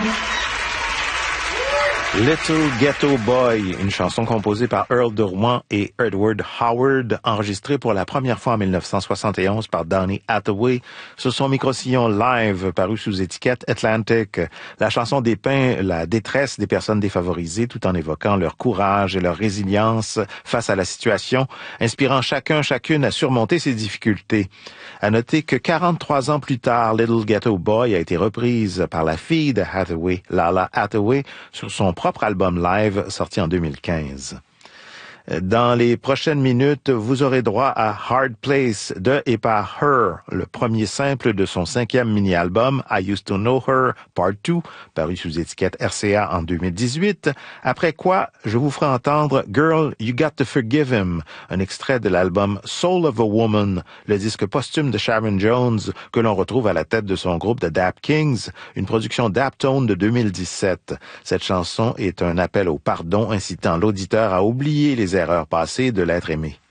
Little Ghetto Boy, une chanson composée par Earl de Rouen et Edward Howard, enregistrée pour la première fois en 1971 par Donny Hathaway sur son micro-sillon live paru sous étiquette Atlantic. La chanson dépeint la détresse des personnes défavorisées tout en évoquant leur courage et leur résilience face à la situation, inspirant chacune à surmonter ses difficultés. À noter que 43 ans plus tard, Little Ghetto Boy a été reprise par la fille de Hathaway, Lala Hathaway, sur son propre album live sorti en 2015. Dans les prochaines minutes, vous aurez droit à Hard Place de et par Her, le premier simple de son 5e mini-album I Used to Know Her Part 2, paru sous étiquette RCA en 2018, après quoi je vous ferai entendre Girl, You Got to Forgive Him, un extrait de l'album Soul of a Woman, le disque posthume de Sharon Jones, que l'on retrouve à la tête de son groupe The Dap Kings, une production Daptone de 2017. Cette chanson est un appel au pardon incitant l'auditeur à oublier les erreurs passées de l'être aimé.